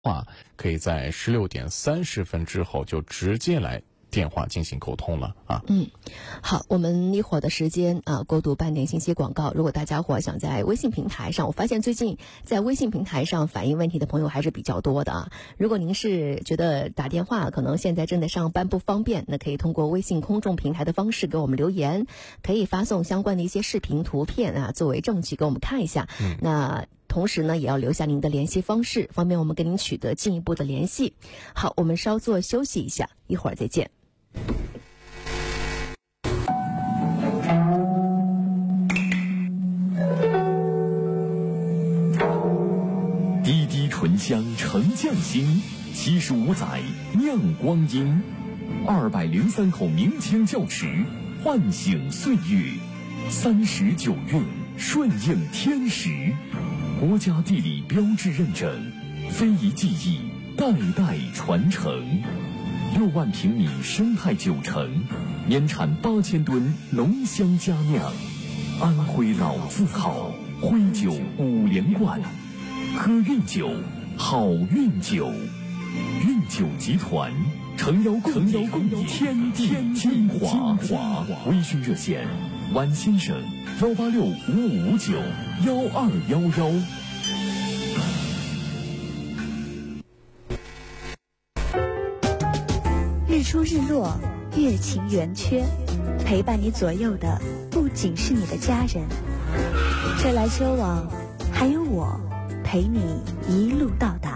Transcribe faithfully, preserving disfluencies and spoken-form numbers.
话可以在十六点三十分之后就直接来电话进行沟通了啊。 嗯，好，我们一会儿的时间啊，过渡半点信息广告。如果大家伙想在微信平台上，我发现最近在微信平台上反映问题的朋友还是比较多的啊。如果您是觉得打电话可能现在正在上班不方便，那可以通过微信公众平台的方式给我们留言，可以发送相关的一些视频图片啊作为证据给我们看一下。嗯，那同时呢，也要留下您的联系方式，方便我们跟您取得进一步的联系。好，我们稍作休息一下，一会儿再见。 滴滴醇香沉匠心，七十五载酿光阴，二百零三口明清窖池，唤醒岁月，三十九韵顺应天时，国家地理标志认证，非遗技艺代代传承。六万平米生态酒城，年产八千吨浓香佳酿，安徽老字号徽酒五连冠，喝韵酒，好运酒。韵酒集团诚邀共邀共邀天地精华。微醺热线：晚先生幺八六五五五九幺二幺幺。 日出日落，月晴圆缺，陪伴你左右的不仅是你的家人，车来车往，还有我陪你一路到达。